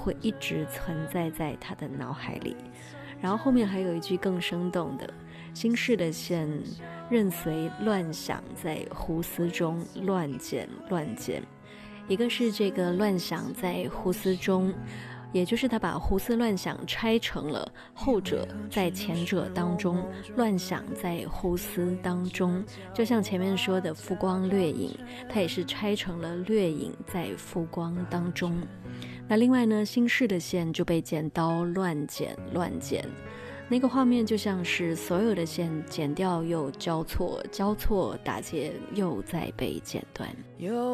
会一直存在在他的脑海里。然后后面还有一句更生动的，心事的线任随乱想在胡思中乱剪乱剪。一个是这个乱想在胡思中，也就是他把胡思乱想拆成了后者在前者当中，乱想在胡思当中，就像前面说的浮光掠影，它也是拆成了掠影在浮光当中。那另外呢，心事的线就被剪刀乱剪乱剪，那个画面就像是所有的线剪掉又交错，交错打结又再被剪断。